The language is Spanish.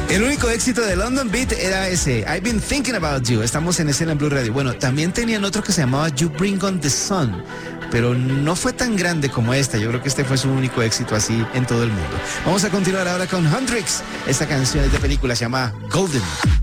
El único éxito de London Beat era ese, I've Been Thinking About You. Estamos en escena en Blue Radio. Bueno, también tenían otro que se llamaba You Bring On The Sun, pero no fue tan grande como esta. Yo creo que este fue su único éxito así en todo el mundo. Vamos a continuar ahora con Hendrix. Esta canción es de película, se llama Golden.